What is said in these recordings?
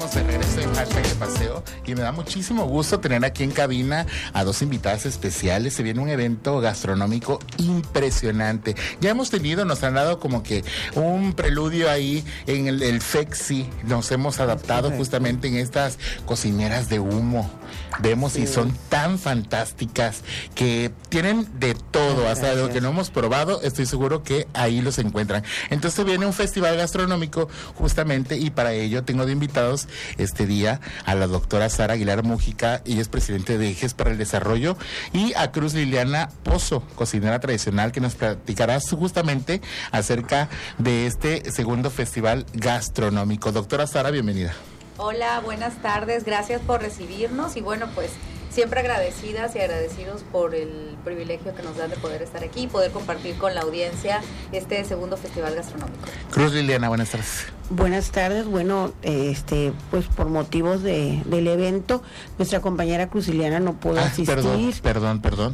estamos de regreso en Hashtag de Paseo y me da muchísimo gusto tener aquí en cabina a dos invitadas especiales. Se viene un evento gastronómico impresionante. Ya hemos tenido, nos han dado como que un preludio ahí en el FEXI. Nos hemos adaptado justamente en estas cocineras de humo. Vemos y son tan fantásticas que tienen de todo, hasta de lo que no hemos probado, estoy seguro que ahí los encuentran. Entonces viene un festival gastronómico justamente y para ello tengo de invitados este día a la doctora Sara Aguilar Mújica, ella es presidente de Ejes para el Desarrollo, y a Cruz Liliana Pozo, cocinera tradicional, que nos platicará justamente acerca de este segundo festival gastronómico. Doctora Sara, bienvenida. Hola, buenas tardes, gracias por recibirnos y bueno, pues siempre agradecidas y agradecidos por el privilegio que nos dan de poder estar aquí y poder compartir con la audiencia este segundo festival gastronómico. Cruz Liliana, buenas tardes. Buenas tardes, bueno, pues por motivos del evento, nuestra compañera Cruz Liliana no pudo asistir. Perdón.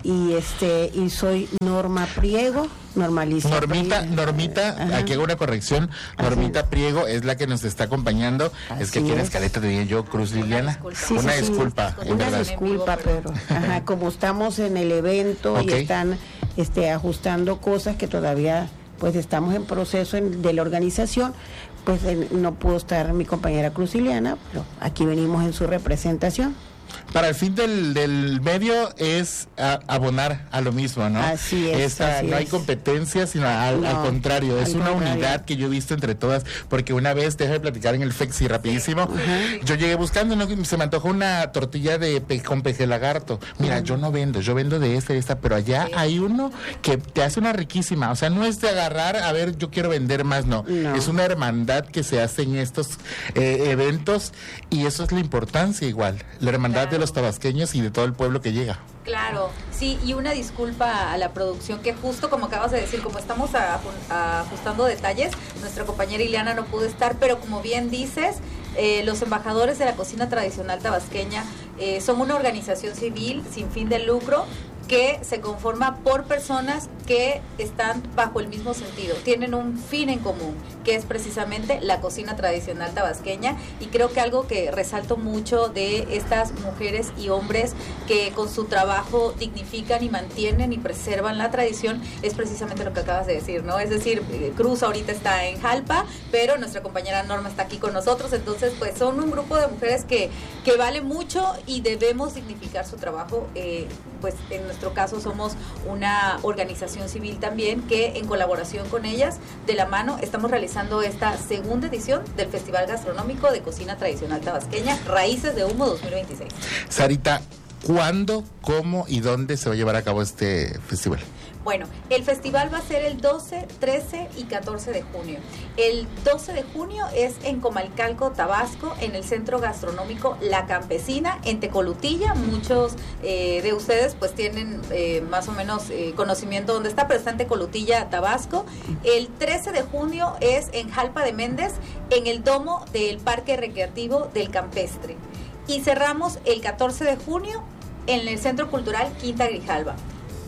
Y soy Norma Priego, normalista. Normita, aquí hago una corrección. Normita Priego es la que nos está acompañando. Es que aquí en Escaleta tenía yo Cruz Liliana. Una disculpa, en verdad. Una disculpa, pero como estamos en el evento y están ajustando cosas que todavía pues estamos en proceso de la organización, pues no pudo estar mi compañera Cruz Liliana, pero aquí venimos en su representación. Para el fin del medio es abonar a lo mismo, ¿no? Así es. No hay competencia, sino al contrario, es una unidad que yo he visto entre todas, porque una vez, déjame platicar en el FEXI rapidísimo, yo llegué buscando, ¿no? Se me antojó una tortilla con peje lagarto. Mira, yo no vendo, yo vendo de esta, pero allá hay uno que te hace una riquísima, o sea, no es de agarrar, a ver, yo quiero vender más, no. Es una hermandad que se hace en estos eventos, y eso es la importancia igual, la hermandad de los tabasqueños y de todo el pueblo que llega. Claro, sí, y una disculpa a la producción que justo como acabas de decir, como estamos ajustando detalles, nuestra compañera Ileana no pudo estar, pero como bien dices, los embajadores de la cocina tradicional tabasqueña son una organización civil sin fin de lucro que se conforma por personas que están bajo el mismo sentido, tienen un fin en común, que es precisamente la cocina tradicional tabasqueña, y creo que algo que resalto mucho de estas mujeres y hombres que con su trabajo dignifican y mantienen y preservan la tradición es precisamente lo que acabas de decir, ¿no? Es decir, Cruz ahorita está en Jalpa, pero nuestra compañera Norma está aquí con nosotros, entonces pues son un grupo de mujeres que vale mucho y debemos dignificar su trabajo, pues en nuestro caso somos una organización civil también que en colaboración con ellas, de la mano, estamos realizando esta segunda edición del Festival Gastronómico de Cocina Tradicional Tabasqueña, Raíces de Humo 2026. Sarita, ¿cuándo, cómo y dónde se va a llevar a cabo este festival? Bueno, el festival va a ser el 12, 13 y 14 de junio. El 12 de junio es en Comalcalco, Tabasco, en el Centro Gastronómico La Campesina, en Tecolutilla. Muchos de ustedes pues tienen más o menos conocimiento dónde está, pero está en Tecolutilla, Tabasco. El 13 de junio es en Jalpa de Méndez, en el domo del Parque Recreativo del Campestre. Y cerramos el 14 de junio en el Centro Cultural Quinta Grijalva.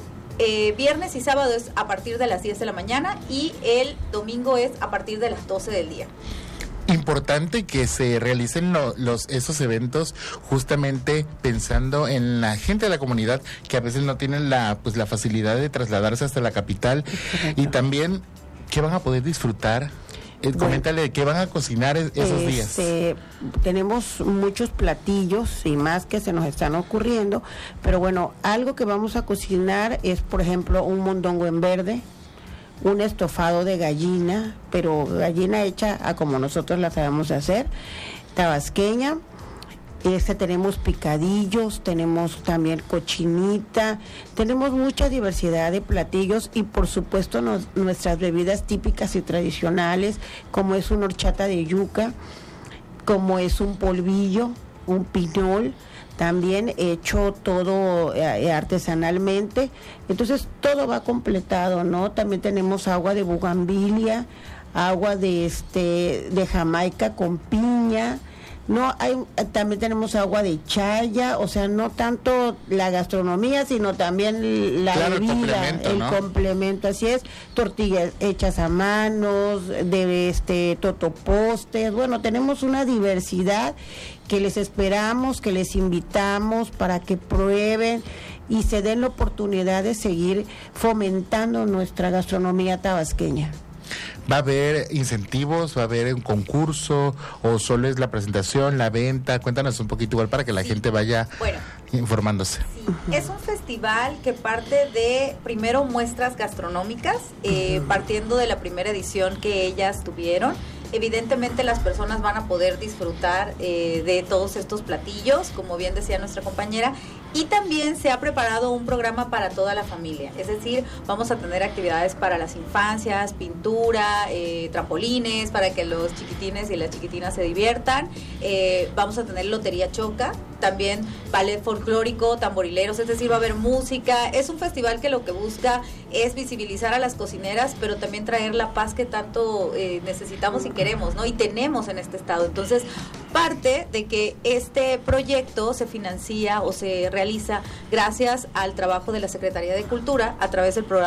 Viernes y sábado es a partir de las 10 de la mañana y el domingo es a partir de las 12 del día. Importante que se realicen esos eventos justamente pensando en la gente de la comunidad que a veces no tienen la facilidad de trasladarse hasta la capital. Correcto. Y también que van a poder disfrutar. Coméntale qué van a cocinar esos días. Tenemos muchos platillos y más que se nos están ocurriendo, pero bueno, algo que vamos a cocinar es, por ejemplo, un mondongo en verde, un estofado de gallina, pero gallina hecha a como nosotros la sabemos hacer, tabasqueña. Tenemos picadillos, tenemos también cochinita, tenemos mucha diversidad de platillos y por supuesto nuestras bebidas típicas y tradicionales, como es una horchata de yuca, como es un polvillo, un pinol, también hecho todo artesanalmente, entonces todo va completado, ¿no? También tenemos agua de bugambilia, agua de Jamaica con piña. No hay, también tenemos agua de chaya, o sea, no tanto la gastronomía, sino también la claro, bebida, el complemento, así es, tortillas hechas a manos, de totopostes, bueno, tenemos una diversidad que les esperamos, que les invitamos para que prueben y se den la oportunidad de seguir fomentando nuestra gastronomía tabasqueña. ¿Va a haber incentivos? ¿Va a haber un concurso? ¿O solo es la presentación, la venta? Cuéntanos un poquito igual para que la gente vaya informándose. Sí, es un festival que parte de, primero, muestras gastronómicas, partiendo de la primera edición que ellas tuvieron. Evidentemente las personas van a poder disfrutar de todos estos platillos, como bien decía nuestra compañera, y también se ha preparado un programa para toda la familia, es decir, vamos a tener actividades para las infancias, pintura, trampolines, para que los chiquitines y las chiquitinas se diviertan, vamos a tener lotería choca, también ballet folclórico, tamborileros, es decir, va a haber música. Es un festival que lo que busca es visibilizar a las cocineras, pero también traer la paz que tanto necesitamos y queremos, ¿no? Y tenemos en este estado. Entonces, parte de que este proyecto se financia o se realiza gracias al trabajo de la Secretaría de Cultura a través del programa